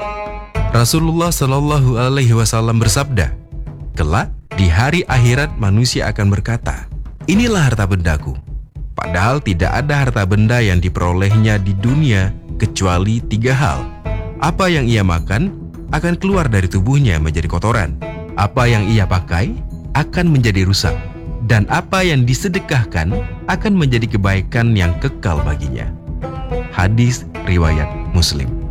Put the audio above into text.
Rasulullah Shallallahu Alaihi Wasallam bersabda, "Kelak di hari akhirat manusia akan berkata, 'Inilah harta bendaku.' Padahal tidak ada harta benda yang diperolehnya di dunia kecuali 3 hal. Apa yang ia makan akan keluar dari tubuhnya menjadi kotoran. Apa yang ia pakai akan menjadi rusak. Dan apa yang disedekahkan akan menjadi kebaikan yang kekal baginya." Hadis riwayat Muslim.